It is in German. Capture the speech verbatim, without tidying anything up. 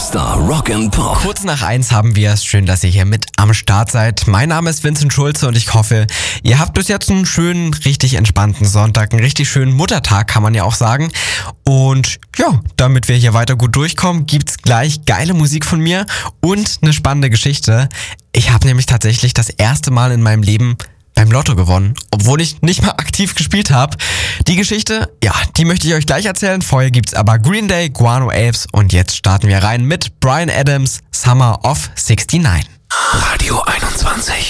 Superstar Rock and Pop. Kurz nach eins haben wir es. Schön, dass ihr hier mit am Start seid. Mein Name ist Vincent Schulze und ich hoffe, ihr habt bis jetzt einen schönen, richtig entspannten Sonntag, einen richtig schönen Muttertag, kann man ja auch sagen. Und ja, damit wir hier weiter gut durchkommen, gibt's gleich geile Musik von mir und eine spannende Geschichte. Ich habe nämlich tatsächlich das erste Mal in meinem Leben beim Lotto gewonnen, obwohl ich nicht mal aktiv gespielt habe. Die Geschichte, ja, die möchte ich euch gleich erzählen. Vorher gibt's aber Green Day, Guano Apes und jetzt starten wir rein mit Bryan Adams, Summer of sixty-nine. Radio einundzwanzig.